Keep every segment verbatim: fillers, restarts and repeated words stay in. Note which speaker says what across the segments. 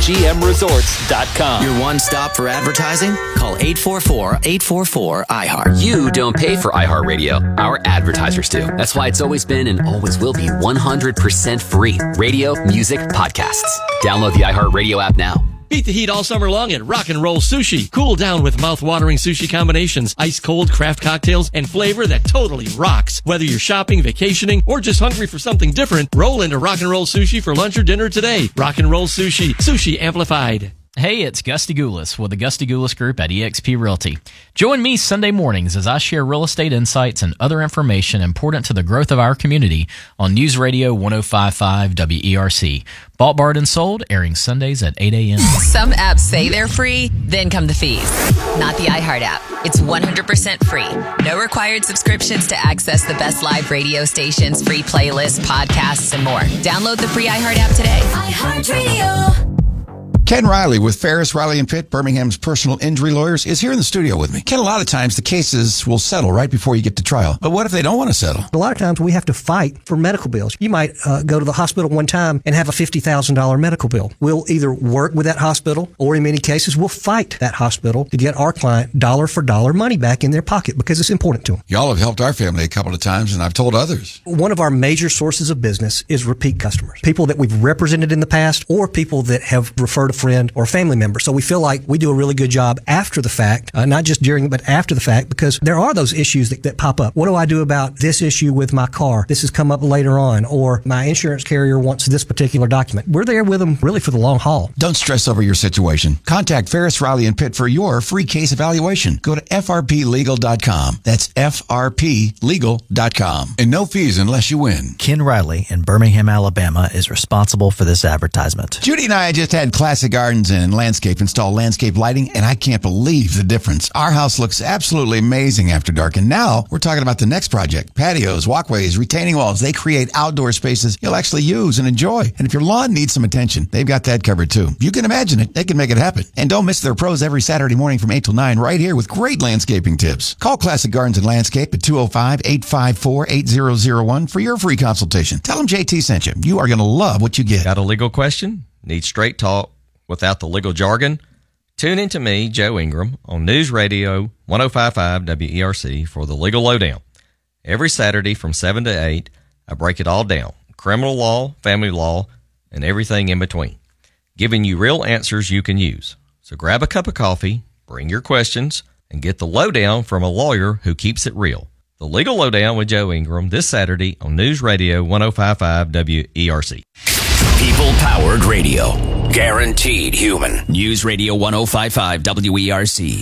Speaker 1: g m resorts dot com.
Speaker 2: Your one stop for advertising? Call eight four four, eight four four, I heart.
Speaker 3: You don't pay for iHeartRadio. Our advertisers do. That's why it's always been and always will be one hundred percent free. Radio, music, podcasts. Download the iHeartRadio app now.
Speaker 4: Beat the heat all summer long at Rock and Roll Sushi. Cool down with mouth-watering sushi combinations, ice-cold craft cocktails, and flavor that totally rocks. Whether you're shopping, vacationing, or just hungry for something different, roll into Rock and Roll Sushi for lunch or dinner today. Rock and Roll Sushi. Sushi amplified.
Speaker 5: Hey, it's Gusty Goulas with the Gusty Goulas Group at eXp Realty. Join me Sunday mornings as I share real estate insights and other information important to the growth of our community on News Radio one oh five point five W E R C. Bought, barred, and sold, airing Sundays at eight a.m.
Speaker 6: Some apps say they're free, then come the fees. Not the iHeart app. It's one hundred percent free. No required subscriptions to access the best live radio stations, free playlists, podcasts, and more. Download the free iHeart app today.
Speaker 7: iHeart Radio. Ken Riley with Ferris, Riley and Pitt, Birmingham's personal injury lawyers, is here in the studio with me. Ken, a lot of times the cases will settle right before you get to trial. But what if they don't want to settle?
Speaker 8: A lot of times we have to fight for medical bills. You might uh, go to the hospital one time and have a fifty thousand dollars medical bill. We'll either work with that hospital or in many cases we'll fight that hospital to get our client dollar for dollar money back in their pocket because it's important to them.
Speaker 7: Y'all have helped our family a couple of times, and I've told others.
Speaker 8: One of our major sources of business is repeat customers. People that we've represented in the past or people that have referred a friend or family member. So we feel like we do a really good job after the fact, uh, not just during, but after the fact, because there are those issues that, that pop up. What do I do about this issue with my car? This has come up later on, or my insurance carrier wants this particular document. We're there with them really for the long haul.
Speaker 7: Don't stress over your situation. Contact Ferris, Riley and Pitt for your free case evaluation. Go to f r p legal dot com. That's f r p legal dot com. And no fees unless you win.
Speaker 9: Ken Riley in Birmingham, Alabama is responsible for this advertisement.
Speaker 7: Judy and I just had Classic Gardens and Landscape install landscape lighting, and I can't believe the difference. Our house looks absolutely amazing after dark, and now we're talking about the next project. Patios, walkways, retaining walls, they create outdoor spaces you'll actually use and enjoy. And if your lawn needs some attention, they've got that covered too. You can imagine it. They can make it happen. And don't miss their pros every Saturday morning from eight till nine right here with great landscaping tips. Call Classic Gardens and Landscape at two oh five, eight five four, eight oh oh one for your free consultation. Tell them J T sent you. You are going to love what you get.
Speaker 10: Got a legal question? Need straight talk without the legal jargon? Tune in to me, Joe Ingram, on News Radio one oh five point five W E R C for the Legal Lowdown. Every Saturday from seven to eight, I break it all down. Criminal law, family law, and everything in between. Giving you real answers you can use. So grab a cup of coffee, bring your questions, and get the lowdown from a lawyer who keeps it real. The Legal Lowdown with Joe Ingram this Saturday on News Radio one oh five point five W E R C.
Speaker 1: People-powered radio. Guaranteed human. News Radio one oh five point five W E R C.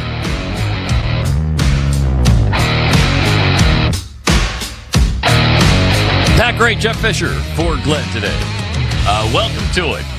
Speaker 11: Pat Gray, Jeff Fisher for Glenn today. Uh, welcome to it.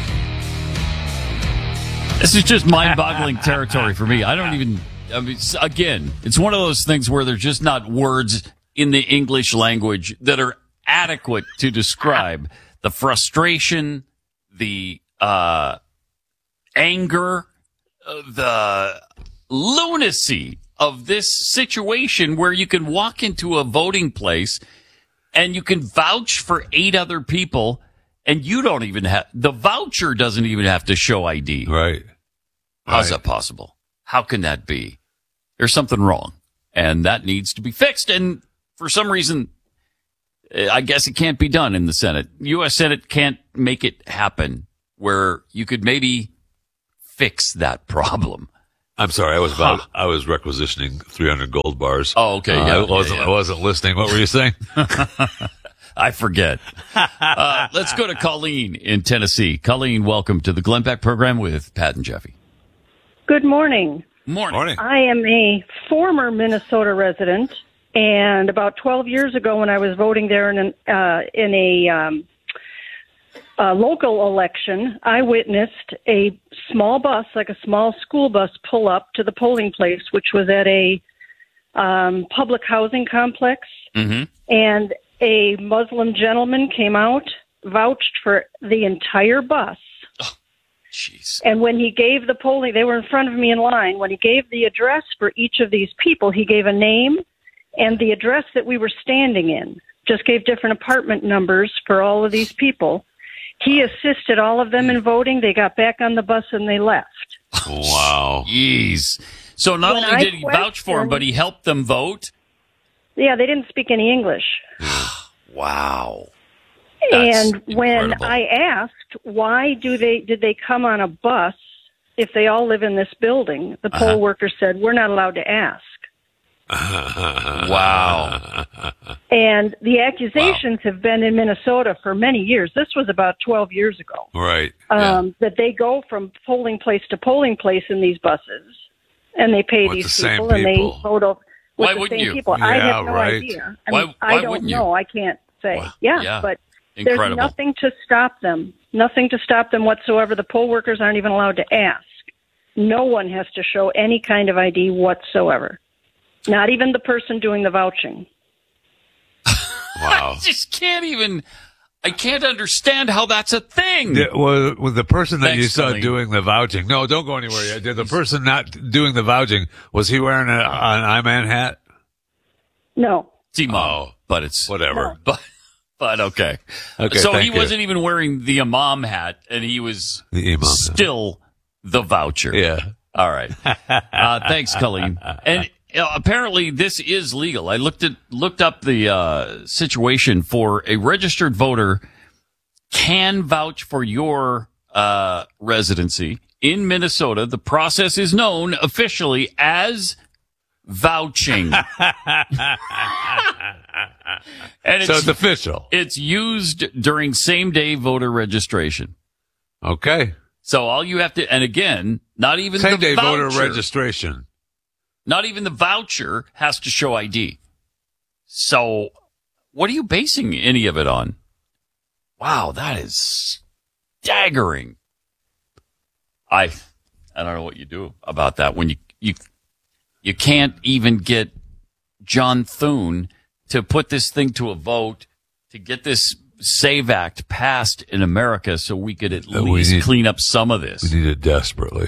Speaker 11: This is just mind-boggling territory for me. I don't even, I mean, again, it's one of those things where there's just not words in the English language that are adequate to describe the frustration, the uh, anger, uh, the lunacy of this situation where you can walk into a voting place and you can vouch for eight other people, and you don't even have, the voucher doesn't even have to show I D.
Speaker 12: Right.
Speaker 11: How's
Speaker 12: right.
Speaker 11: that possible? How can that be? There's something wrong, and that needs to be fixed. And for some reason, I guess it can't be done in the Senate. U S Senate can't make it happen where you could maybe fix that problem.
Speaker 12: I'm sorry, I was about, huh. I was requisitioning three hundred gold bars.
Speaker 11: Oh, okay.
Speaker 12: Uh,
Speaker 11: yeah,
Speaker 12: I wasn't,
Speaker 11: yeah, yeah.
Speaker 12: I wasn't listening. What were you saying?
Speaker 11: I forget. Uh, let's go to Colleen in Tennessee. Colleen, welcome to the Glenn Beck program with Pat and Jeffy.
Speaker 13: Good morning.
Speaker 11: Morning.
Speaker 12: Morning.
Speaker 13: I am a former Minnesota resident, and about twelve years ago when I was voting there in an, uh, in a, um, a local election, I witnessed a small bus, like a small school bus, pull up to the polling place, which was at a um, public housing complex.
Speaker 11: Mm-hmm.
Speaker 13: And a Muslim gentleman came out, vouched for the entire bus.
Speaker 11: Oh, jeez.
Speaker 13: And when he gave the polling, they were in front of me in line. When he gave the address for each of these people, he gave a name and the address that we were standing in. Just gave different apartment numbers for all of these people. He assisted all of them in voting. They got back on the bus and they left.
Speaker 12: Wow.
Speaker 11: Jeez. So not
Speaker 13: When
Speaker 11: only
Speaker 13: I
Speaker 11: did he vouch for him,
Speaker 13: questioned-
Speaker 11: but he helped them vote?
Speaker 13: Yeah, they didn't speak any English.
Speaker 11: Wow. That's
Speaker 13: and when
Speaker 11: incredible.
Speaker 13: I asked why do they did they come on a bus if they all live in this building, the poll
Speaker 11: Uh-huh.
Speaker 13: worker said, we're not allowed to ask.
Speaker 11: Wow.
Speaker 13: And the accusations have been in Minnesota for many years. This was about twelve years ago.
Speaker 12: Right.
Speaker 13: Um, that they go from polling place to polling place in these buses, and they pay
Speaker 12: With
Speaker 13: these
Speaker 12: the same
Speaker 13: people, and they
Speaker 12: people.
Speaker 13: vote o- with
Speaker 11: Why
Speaker 13: the
Speaker 11: wouldn't
Speaker 13: same
Speaker 11: you?
Speaker 13: people. I
Speaker 12: Yeah,
Speaker 13: have no
Speaker 12: right.
Speaker 13: idea. I,
Speaker 11: Why-
Speaker 13: mean,
Speaker 11: why
Speaker 13: I don't
Speaker 11: wouldn't you?
Speaker 13: know. I can't say.
Speaker 11: Wow.
Speaker 13: Yeah,
Speaker 11: Yeah.
Speaker 13: but
Speaker 11: Incredible.
Speaker 13: there's nothing to stop them. Nothing to stop them whatsoever. The poll workers aren't even allowed to ask. No one has to show any kind of I D whatsoever. Not even the person doing the vouching.
Speaker 12: Wow.
Speaker 11: I just can't even, I can't understand how that's a thing.
Speaker 12: The, well, with the person that
Speaker 11: Thanks,
Speaker 12: you saw
Speaker 11: Colleen.
Speaker 12: doing the vouching, no, don't go anywhere yet. Did the person not doing the vouching, was he wearing a, an I-Man hat?
Speaker 13: No.
Speaker 11: T-Mom,
Speaker 12: Oh,
Speaker 11: but it's
Speaker 12: whatever.
Speaker 11: But, but okay.
Speaker 12: Okay,
Speaker 11: so
Speaker 12: thank
Speaker 11: he
Speaker 12: you.
Speaker 11: wasn't even wearing the imam hat, and he was
Speaker 12: The imam hat.
Speaker 11: still the voucher.
Speaker 12: Yeah.
Speaker 11: All right. Uh, thanks, Colleen. And uh, apparently, this is legal. I looked at looked up the uh, situation for a registered voter can vouch for your uh, residency in Minnesota. The process is known officially as vouching. And
Speaker 12: So it's official.
Speaker 11: It's used during same day voter registration.
Speaker 12: Okay.
Speaker 11: So all you have to, and again, not even
Speaker 12: Same
Speaker 11: the
Speaker 12: day
Speaker 11: voucher,
Speaker 12: voter registration.
Speaker 11: not even the voucher has to show I D. So what are you basing any of it on? Wow, that is staggering. I, I don't know what you do about that when you, you, you can't even get John Thune to put this thing to a vote to get this SAVE Act passed in America so we could at
Speaker 12: Uh, we
Speaker 11: least
Speaker 12: need-
Speaker 11: clean up some of this.
Speaker 12: We need it desperately.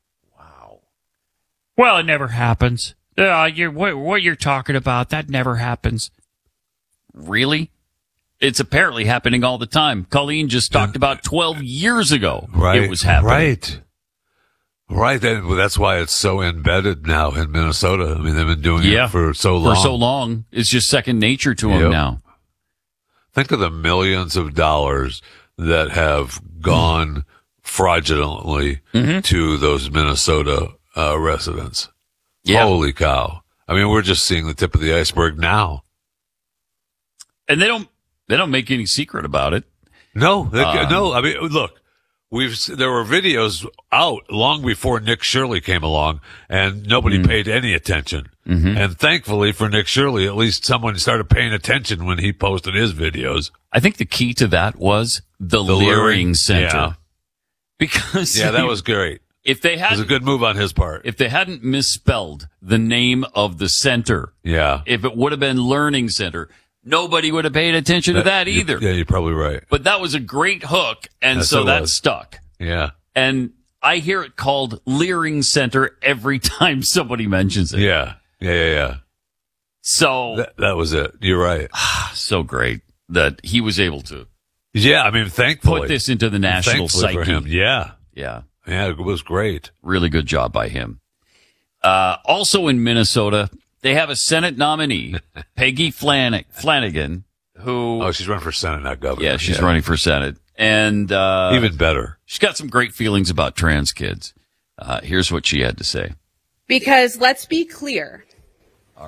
Speaker 11: Well, it never happens. Uh, you're, what, what you're talking about, that never happens. Really? It's apparently happening all the time. Colleen just talked about twelve years ago
Speaker 12: Right.
Speaker 11: it was happening.
Speaker 12: Right. Right. That, well, that's why it's so embedded now in Minnesota. I mean, they've been doing
Speaker 11: Yeah.
Speaker 12: it for so long.
Speaker 11: For so long. It's just second nature to them
Speaker 12: Yep.
Speaker 11: now.
Speaker 12: Think of the millions of dollars that have gone fraudulently
Speaker 11: Mm-hmm.
Speaker 12: to those Minnesota uh, residents.
Speaker 11: Yeah.
Speaker 12: Holy cow. I mean, we're just seeing the tip of the iceberg now.
Speaker 11: And they don't, they don't make any secret about it.
Speaker 12: No, they,
Speaker 11: Um,
Speaker 12: no. I mean, look, we've there were videos out long before Nick Shirley came along, and nobody
Speaker 11: Mm.
Speaker 12: paid any attention.
Speaker 11: Mm-hmm.
Speaker 12: And thankfully for Nick Shirley, at least someone started paying attention when he posted his videos.
Speaker 11: I think the key to that was the,
Speaker 12: The
Speaker 11: Leering
Speaker 12: Leering,
Speaker 11: Center.
Speaker 12: yeah.
Speaker 11: Because
Speaker 12: Yeah, that was great.
Speaker 11: if they
Speaker 12: It was a
Speaker 11: hadn't,
Speaker 12: good move on his part.
Speaker 11: if they hadn't misspelled the name of the center,
Speaker 12: Yeah,
Speaker 11: if it would have been Learning Center, nobody would have paid attention to that
Speaker 12: you-
Speaker 11: either.
Speaker 12: Yeah, you're probably right.
Speaker 11: But that was a great hook, and
Speaker 12: Yes,
Speaker 11: so
Speaker 12: it
Speaker 11: that
Speaker 12: was.
Speaker 11: stuck.
Speaker 12: Yeah,
Speaker 11: And I hear it called Leering Center every time somebody mentions it.
Speaker 12: yeah, yeah, yeah, yeah.
Speaker 11: So,
Speaker 12: That, that was it. You're right.
Speaker 11: so great that he was able to
Speaker 12: Yeah, I mean, thankfully,
Speaker 11: put this into the national
Speaker 12: thankfully for
Speaker 11: psyche.
Speaker 12: him. Yeah,
Speaker 11: Yeah.
Speaker 12: yeah, it was great.
Speaker 11: Really good job by him. Uh, also in Minnesota, they have a Senate nominee, Peggy Flan- Flanagan, who,
Speaker 12: Oh, she's running for Senate, not governor.
Speaker 11: yeah, she's running for Senate. And, uh,
Speaker 12: Even better.
Speaker 11: she's got some great feelings about trans kids. Uh, here's what she had to say.
Speaker 14: Because let's be clear,